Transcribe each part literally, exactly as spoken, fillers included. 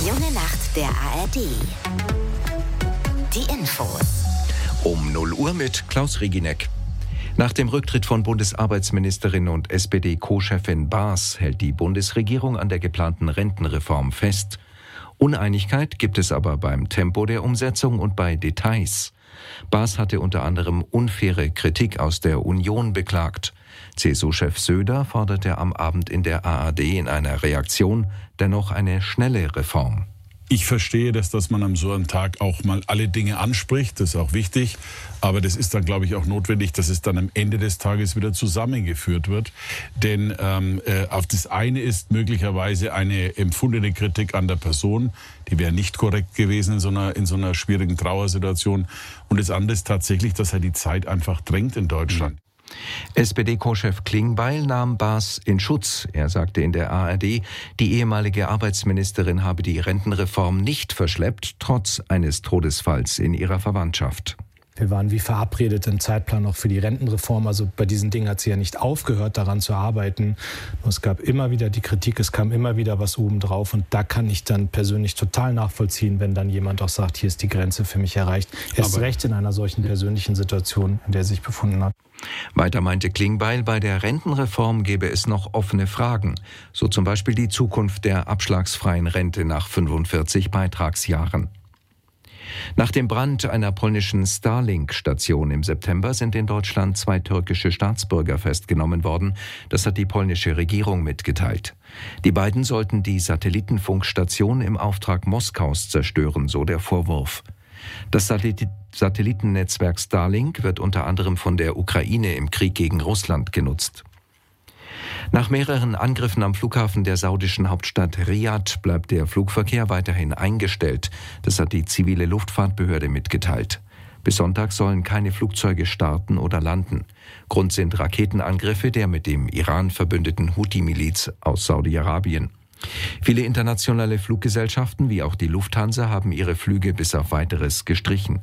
junge Nacht der A R D. Die Infos. Um null Uhr mit Klaus Regineck. Nach dem Rücktritt von Bundesarbeitsministerin und S P D-Co-Chefin Baas hält die Bundesregierung an der geplanten Rentenreform fest. Uneinigkeit gibt es aber beim Tempo der Umsetzung und bei Details. Baas hatte unter anderem unfaire Kritik aus der Union beklagt. C S U-Chef Söder forderte am Abend in der A R D in einer Reaktion dennoch eine schnelle Reform. Ich verstehe das, dass man am so einem Tag auch mal alle Dinge anspricht, das ist auch wichtig. Aber das ist dann, glaube ich, auch notwendig, dass es dann am Ende des Tages wieder zusammengeführt wird. Denn ähm, äh, auf das eine ist möglicherweise eine empfundene Kritik an der Person, die wäre nicht korrekt gewesen in so einer, in so einer schwierigen Trauersituation. Und das andere ist tatsächlich, dass halt die Zeit einfach drängt in Deutschland. Mhm. S P D-Co-Chef Klingbeil nahm Baas in Schutz. Er sagte in der A R D, die ehemalige Arbeitsministerin habe die Rentenreform nicht verschleppt, trotz eines Todesfalls in ihrer Verwandtschaft. Wir waren wie verabredet im Zeitplan noch für die Rentenreform. Also bei diesen Dingen hat sie ja nicht aufgehört, daran zu arbeiten. Nur es gab immer wieder die Kritik, es kam immer wieder was obendrauf. Und da kann ich dann persönlich total nachvollziehen, wenn dann jemand auch sagt, hier ist die Grenze für mich erreicht. Erst Aber recht in einer solchen persönlichen Situation, in der er sich befunden hat. Weiter meinte Klingbeil, bei der Rentenreform gäbe es noch offene Fragen. So zum Beispiel die Zukunft der abschlagsfreien Rente nach fünfundvierzig Beitragsjahren. Nach dem Brand einer polnischen Starlink-Station im September sind in Deutschland zwei türkische Staatsbürger festgenommen worden. Das hat die polnische Regierung mitgeteilt. Die beiden sollten die Satellitenfunkstation im Auftrag Moskaus zerstören, so der Vorwurf. Das Satellitennetzwerk Starlink wird unter anderem von der Ukraine im Krieg gegen Russland genutzt. Nach mehreren Angriffen am Flughafen der saudischen Hauptstadt Riad bleibt der Flugverkehr weiterhin eingestellt. Das hat die zivile Luftfahrtbehörde mitgeteilt. Bis Sonntag sollen keine Flugzeuge starten oder landen. Grund sind Raketenangriffe der mit dem Iran verbündeten Houthi-Miliz aus Saudi-Arabien. Viele internationale Fluggesellschaften wie auch die Lufthansa haben ihre Flüge bis auf Weiteres gestrichen.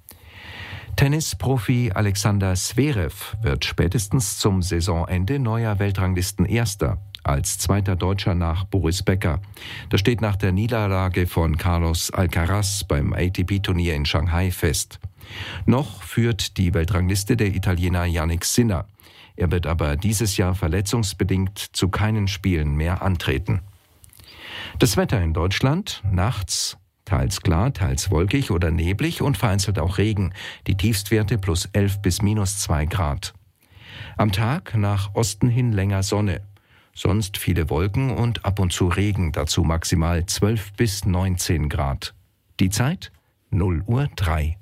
Tennisprofi Alexander Zverev wird spätestens zum Saisonende neuer Weltranglisten-Erster, als zweiter Deutscher nach Boris Becker. Das steht nach der Niederlage von Carlos Alcaraz beim A T P-Turnier in Shanghai fest. Noch führt die Weltrangliste der Italiener Jannik Sinner. Er wird aber dieses Jahr verletzungsbedingt zu keinen Spielen mehr antreten. Das Wetter in Deutschland: nachts teils klar, teils wolkig oder neblig und vereinzelt auch Regen. Die Tiefstwerte plus elf bis minus zwei Grad. Am Tag nach Osten hin länger Sonne. Sonst viele Wolken und ab und zu Regen, dazu maximal zwölf bis neunzehn Grad. Die Zeit null Uhr drei.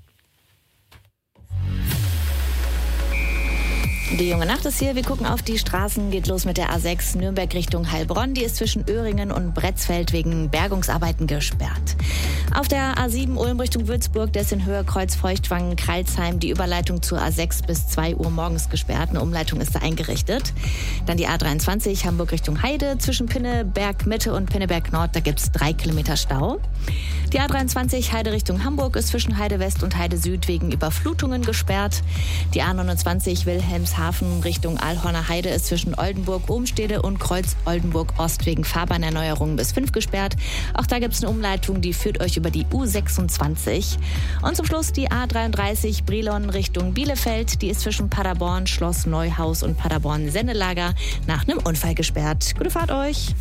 Die junge Nacht ist hier. Wir gucken auf die Straßen. Geht los mit der A sechs Nürnberg Richtung Heilbronn. Die ist zwischen Öhringen und Bretzfeld wegen Bergungsarbeiten gesperrt. Auf der A sieben Ulm Richtung Würzburg, das in Höhe Kreuz Feuchtwangen Kreilsheim, die Überleitung zur A sechs bis zwei Uhr morgens gesperrt. Eine Umleitung ist da eingerichtet. Dann die A dreiundzwanzig Hamburg Richtung Heide zwischen Pinneberg Mitte und Pinneberg Nord. Da gibt's drei Kilometer Stau. Die A dreiundzwanzig Heide Richtung Hamburg ist zwischen Heide West und Heide Süd wegen Überflutungen gesperrt. Die A neunundzwanzig Wilhelmshaven Richtung Alhorner Heide ist zwischen Oldenburg-Obenstede und Kreuz Oldenburg-Ost wegen Fahrbahnerneuerungen bis fünf gesperrt. Auch da gibt es eine Umleitung, die führt euch über die U sechsundzwanzig. Und zum Schluss die A dreiunddreißig Brilon Richtung Bielefeld. Die ist zwischen Paderborn, Schloss Neuhaus und Paderborn Sendelager nach einem Unfall gesperrt. Gute Fahrt euch!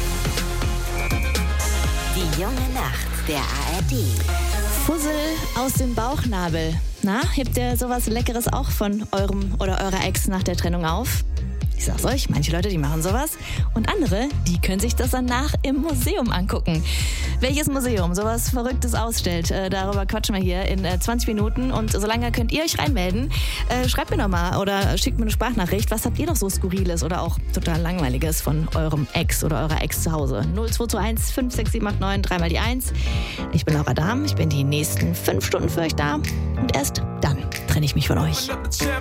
Die junge Nacht der A R D. Fussel aus dem Bauchnabel. Na, hebt ihr sowas Leckeres auch von eurem oder eurer Ex nach der Trennung auf? Ich sag's euch, manche Leute, die machen sowas. Und andere, die können sich das danach im Museum angucken. Welches Museum sowas Verrücktes ausstellt, äh, darüber quatschen wir hier in äh, zwanzig Minuten. Und solange könnt ihr euch reinmelden. Äh, schreibt mir noch mal oder schickt mir eine Sprachnachricht. Was habt ihr noch so Skurriles oder auch total Langweiliges von eurem Ex oder eurer Ex zu Hause? null zwei zwei eins fünf sechs sieben acht neun, dreimal die eins. Ich bin Laura Dahm. Ich bin die nächsten fünf Stunden für euch da. Und erst dann trenne ich mich von euch.